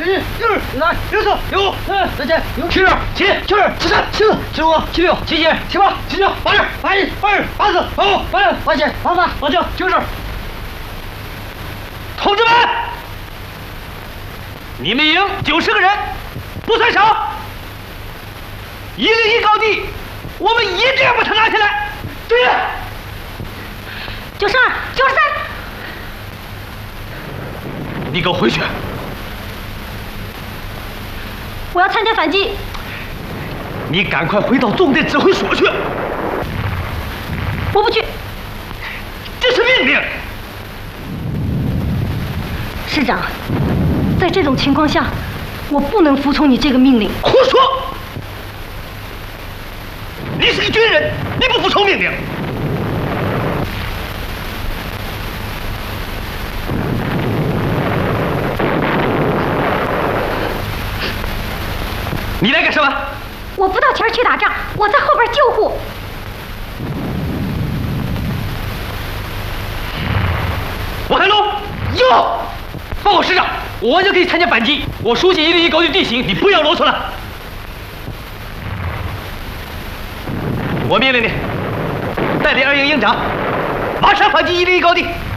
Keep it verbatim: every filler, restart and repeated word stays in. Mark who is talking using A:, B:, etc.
A: 一、二、三、六四、六五、再见，七二、七七二、七三、七四、七五、七六、七七、七八、七九、八十、八一、八二、八四、八五、八六、八七、八八、八九、九十。同志们，你们营九十个人，不算少。一零一高地，我们一定要把它拿下来。对。
B: 九十二、九十三。
A: 你给我回去。
B: 我要参加反击。
A: 你赶快回到纵队指挥所去。
B: 我不去。
A: 这是命令。
B: 师长，在这种情况下，我不能服从你这个命令。
A: 胡说！你是个军人，你不服从命令。你来干什么？
B: 我不到前儿去打仗，我在后边救护。
A: 王海龙，哟！报告师长，我完全可以参加反击。我熟悉一零一高地地形，你不要啰嗦了。我命令你，带领二营营长马上反击一零一高地。